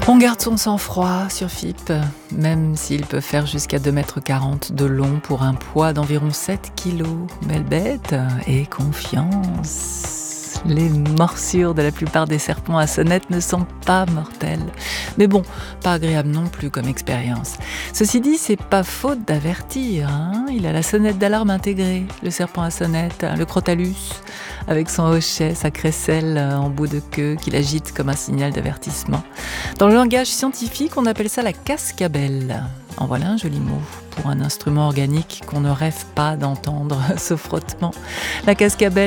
On garde son sang-froid sur FIP, même s'il peut faire jusqu'à 2,40 m de long pour un poids d'environ 7 kg. Belle bête et confiance. Les morsures de la plupart des serpents à sonnette ne sont pas mortelles. Mais bon, pas agréable non plus comme expérience. Ceci dit, c'est pas faute d'avertir, hein. Il a la sonnette d'alarme intégrée, le serpent à sonnette, le crotalus, avec son hochet, sa crécelle en bout de queue qu'il agite comme un signal d'avertissement. Dans le langage scientifique, on appelle ça la cascabelle. En voilà un joli mot pour un instrument organique qu'on ne rêve pas d'entendre, ce frottement. La cascabelle